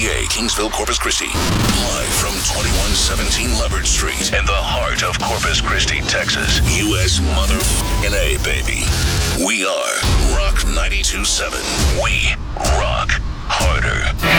KTPA Kingsville, Corpus Christi. Live from 2117 Leopard Street in the heart of Corpus Christi, Texas. U.S. motherfucking A, baby. We are Rock 92.7. We rock harder.